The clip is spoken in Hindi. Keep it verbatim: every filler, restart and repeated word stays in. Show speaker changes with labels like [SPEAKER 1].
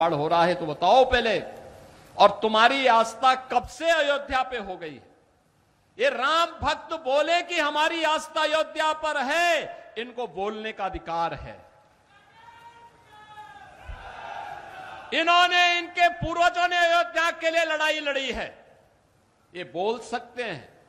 [SPEAKER 1] हो रहा है तो बताओ पहले। और तुम्हारी आस्था कब से अयोध्या पे हो गई है? ये राम भक्त बोले कि हमारी आस्था अयोध्या पर है, इनको बोलने का अधिकार है। इन्होंने, इनके पूर्वजों ने अयोध्या के लिए लड़ाई लड़ी है, ये बोल सकते हैं।